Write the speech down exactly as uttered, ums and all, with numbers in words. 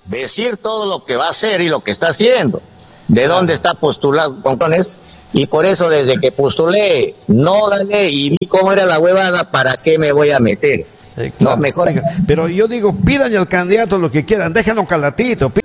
decir todo lo que va a hacer y lo que está haciendo, de dónde está postulado, Concones, y por eso desde que postulé, no gané y vi cómo era la huevada, ¿para qué me voy a meter? Eh, claro, no, mejor. Pero yo digo, pidan al candidato lo que quieran, déjenlo calatito.